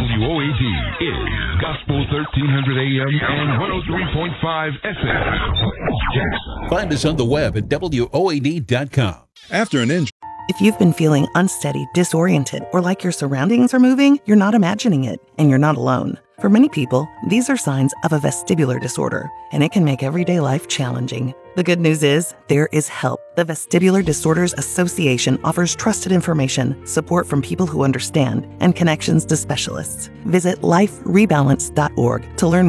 WOAD is Gospel 1300 AM and 103.5 FM. Jackson. Find us on the web at WOAD.com. After an injury. If you've been feeling unsteady, disoriented, or like your surroundings are moving, you're not imagining it, and you're not alone. For many people, these are signs of a vestibular disorder, and it can make everyday life challenging. The good news is, there is help. The Vestibular Disorders Association offers trusted information, support from people who understand, and connections to specialists. Visit liferebalance.org to learn